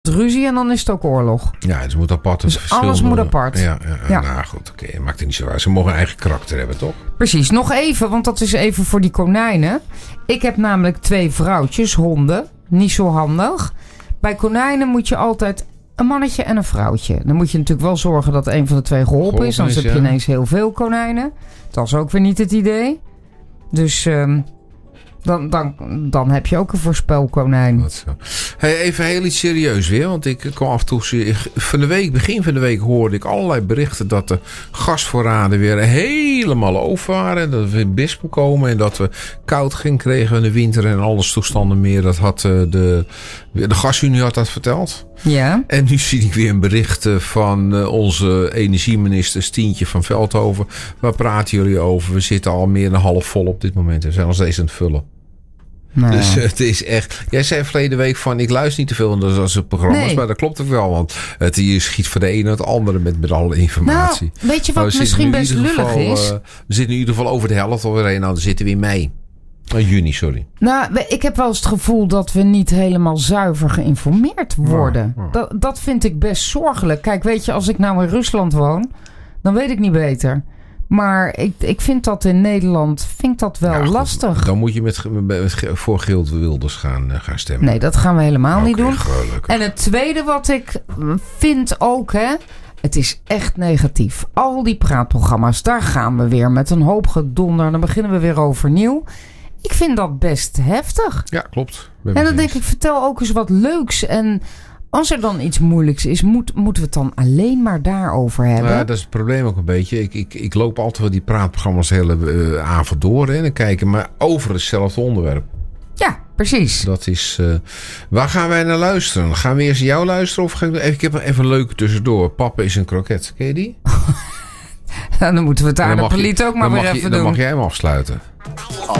ruzie en dan is het ook oorlog. Ja, het moet apart. Dus alles moet apart. Ja. Nou goed, oké. Maakt het niet zo uit. Ze mogen een eigen karakter hebben, toch? Precies. Nog even, want dat is even voor die konijnen. Ik heb namelijk 2 vrouwtjes, honden. Niet zo handig. Bij konijnen moet je altijd een mannetje en een vrouwtje. Dan moet je natuurlijk wel zorgen dat een van de 2 geholpen is. Anders heb je ineens heel veel konijnen. Dat is ook weer niet het idee. Dus dan heb je ook een voorspelkonijn. Hey, even heel iets serieus weer. Want ik kwam af en toe... Begin van de week hoorde ik allerlei berichten... dat de gasvoorraden weer helemaal over waren. Dat we in Bispen komen. En dat we koud ging kregen in de winter. En alles toestanden meer. Dat had de Gasunie had dat verteld. Ja. En nu zie ik weer een bericht van onze energieminister Stientje van Veldhoven. Waar praten jullie over? We zitten al meer dan half vol op dit moment. We zijn nog steeds aan het vullen. Nou. Dus het is echt... Jij zei verleden week van... ik luister niet te veel naar dat soort programma's. Nee. Maar dat klopt ook wel. Want je schiet van de ene naar het andere met alle informatie. Nou, weet je wat misschien best lullig is? We zitten in ieder geval over de helft alweer. Nou, dan zitten we in mei. Juni, sorry. Nou, ik heb wel eens het gevoel dat we niet helemaal zuiver geïnformeerd worden. Ja. Dat vind ik best zorgelijk. Kijk, weet je, als ik nou in Rusland woon... dan weet ik niet beter. Maar ik vind dat in Nederland wel lastig. Dan moet je voor Geert Wilders gaan stemmen. Nee, dat gaan we helemaal niet doen. Gelukkig. En het tweede wat ik vind ook... het is echt negatief. Al die praatprogramma's, daar gaan we weer met een hoop gedonder. Dan beginnen we weer overnieuw. Ik vind dat best heftig. Ja, klopt. En dan denk ik, vertel ook eens wat leuks. En als er dan iets moeilijks is, moeten we het dan alleen maar daarover hebben? Nou, dat is het probleem ook een beetje. Ik loop altijd wel die praatprogramma's de hele avond door en kijken, maar over hetzelfde onderwerp. Ja, precies. Dat is... waar gaan wij naar luisteren? Gaan we eerst jou luisteren? Of ik heb even een leuke tussendoor. Papa is een kroket. Ken je die? Dan moeten we het aardappelied ook maar weer even doen. Dan mag jij hem afsluiten.